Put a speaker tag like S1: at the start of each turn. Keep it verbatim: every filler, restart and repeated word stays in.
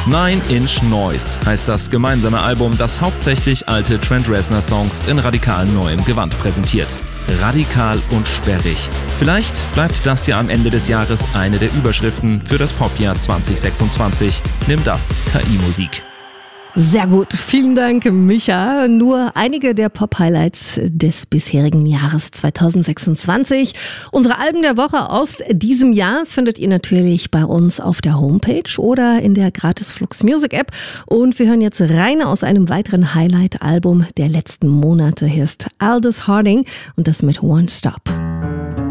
S1: Nine Inch Noise heißt das gemeinsame Album, das hauptsächlich alte Trent Reznor-Songs in radikal neuem Gewand präsentiert. Radikal und sperrig. Vielleicht bleibt das ja am Ende des Jahres eine der Überschriften für das Popjahr zwanzig sechsundzwanzig. Nimm das, K I-Musik.
S2: Sehr gut, vielen Dank, Micha. Nur einige der Pop-Highlights des bisherigen Jahres zwanzig sechsundzwanzig. Unsere Alben der Woche aus diesem Jahr findet ihr natürlich bei uns auf der Homepage oder in der gratis Flux Music App. Und wir hören jetzt rein aus einem weiteren Highlight-Album der letzten Monate. Hier ist Aldous Harding und das mit One Stop.